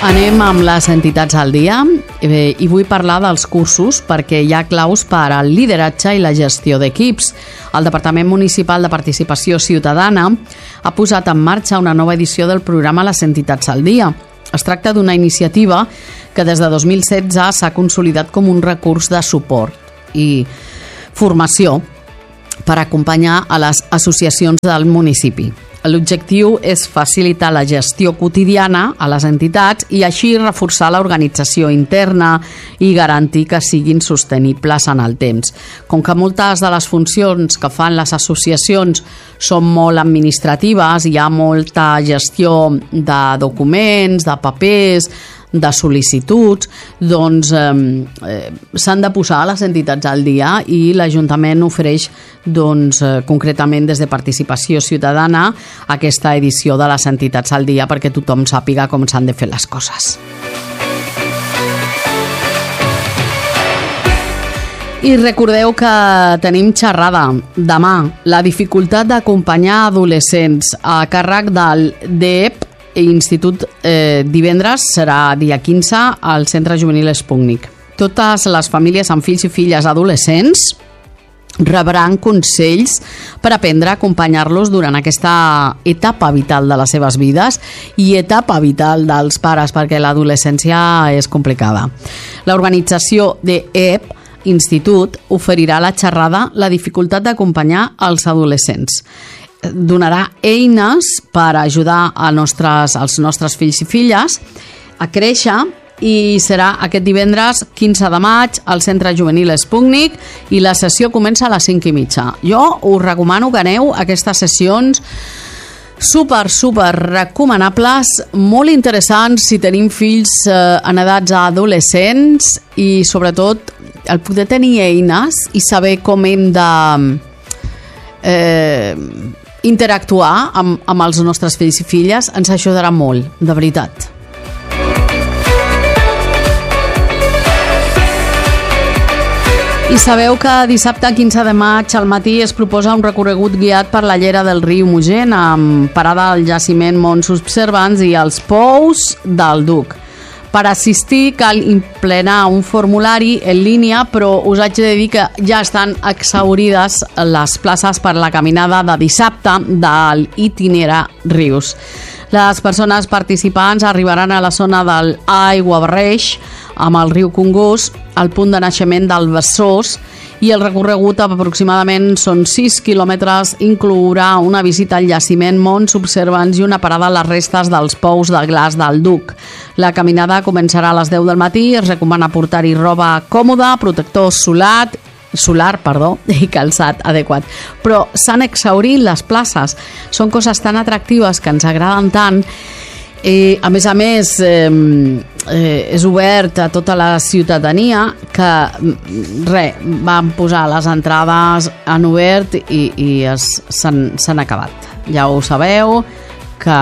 Anem amb les entitats al dia i vull parlar dels cursos perquè hi ha claus per al lideratge i la gestió d'equips. El Departament Municipal de Participació Ciutadana ha posat en marxa una nova edició del programa Les entitats al dia. Es tracta d'una iniciativa que des de 2016 s'ha consolidat com un recurs de suport i formació per acompanyar a les associacions del municipi. L'objectiu és facilitar la gestió quotidiana a les entitats i així reforçar l'organització interna i garantir que siguin sostenibles en el temps. Com que moltes de les funcions que fan les associacions són molt administratives, hi ha molta gestió de documents, de papers, de sol·licituds, doncs s'han de posar les entitats al dia i l'Ajuntament ofereix concretament des de Participació Ciutadana aquesta edició de les entitats al dia perquè tothom sàpiga com s'han de fer les coses. I recordeu que tenim xerrada demà, la dificultat d'acompanyar adolescents a càrrec del DEP Institut. Divendres serà dia 15 al Centre Juvenil Sputnik. Totes les famílies amb fills i filles adolescents rebran consells per aprendre a acompanyar-los durant aquesta etapa vital de les seves vides i etapa vital dels pares, perquè l'adolescència és complicada. L'organització d'EP Institut oferirà la xerrada La dificultat d'acompanyar els adolescents. Donarà eines per ajudar als nostres fills i filles a créixer i serà aquest divendres 15 de maig al Centre Juvenil Sputnik i la sessió comença a les 5:30. Jo us recomano que aneu a aquestes sessions super recomanables, molt interessants si tenim fills en edats adolescents i sobretot el poder tenir eines i saber com hem de interactuar amb els nostres fills i filles ens ajudarà molt, de veritat. I sabeu que dissabte 15 de maig al matí es proposa un recorregut guiat per la llera del riu Mogent amb parada al jaciment Monts Observants i els pous del Duc. Per assistir cal implenar un formulari en línia, però us haig de dir que ja estan exhaurides les places per la caminada de dissabte de l'Itinera Rius. Les persones participants arribaran a la zona del Aiguabarreix amb el riu Congost, al punt de naixement del Besòs, i el recorregut aproximadament són 6 quilòmetres, inclourà una visita al jaciment Monts Observants i una parada a les restes dels pous de glaç del Duc. La caminada començarà a les 10 del matí, es recomana portar-hi roba còmoda, protector solar i calçat adequat. Però s'han exhaurit les places, són coses tan atractives que ens agraden tant. A més, és obert a tota la ciutadania que van posar les entrades en obert i s'han acabat. Ja ho sabeu que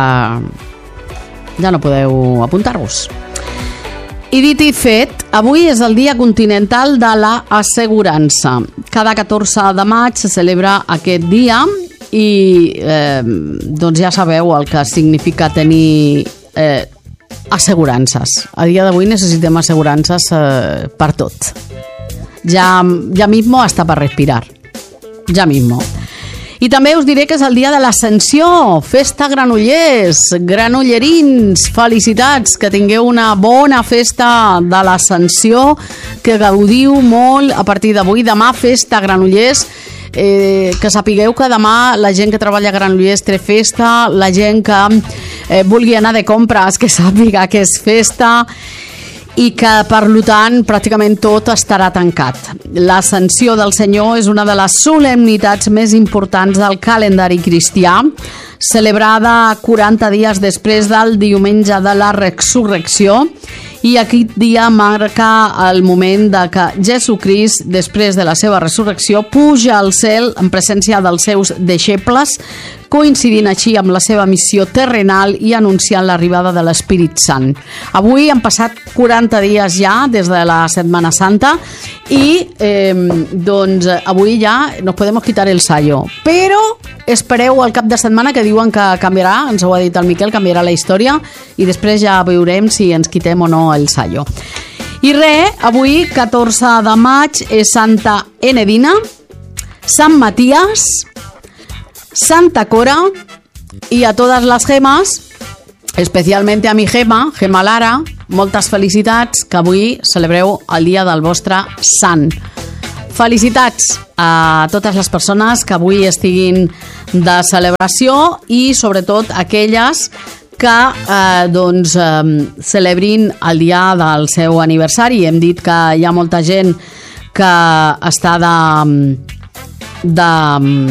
ja no podeu apuntar-vos. I dit i fet, avui és el Dia Continental de l'Assegurança. Cada 14 de maig se celebra aquest dia i doncs ja sabeu el que significa tenir assegurances. A dia d'avui necessitem assegurances per tot. Ya mismo hasta per respirar. Ja mismo. I també us diré que és el dia de l'Ascensió. Festa Granollers, granollerins, felicitats, que tingueu una bona festa de l'Ascensió, que gaudiu molt a partir d'avui. Demà festa Granollers, que sapigueu que demà la gent que treballa a Granollers té festa, la gent que vulgui anar de compres que sàpiga que és festa i que, per tant, pràcticament tot estarà tancat. L'Ascensió del Senyor és una de les solemnitats més importants del calendari cristià, celebrada 40 dies després del diumenge de la Resurrecció, i aquest dia marca el moment de que Jesucrist, després de la seva resurrecció, puja al cel en presència dels seus deixebles, coincidint així amb la seva missió terrenal i anunciant l'arribada de l'Espírit Sant. Avui han passat 40 dies ja des de la Setmana Santa i doncs avui ja nos podemos quitar el sayo, però espereu el cap de setmana que diuen que canviarà, ens ho ha dit el Miquel, canviarà la història i després ja veurem si ens quitem o no el sallo. I avui, 14 de maig, és Santa Enedina, Sant Matías, Santa Cora i a totes les gemes, especialment a mi Gema Lara, moltes felicitats, que avui celebreu el dia del vostre sant. Felicitats a totes les persones que avui estiguin de celebració i sobretot aquelles que celebrin el dia del seu aniversari. Hem dit que hi ha molta gent que està de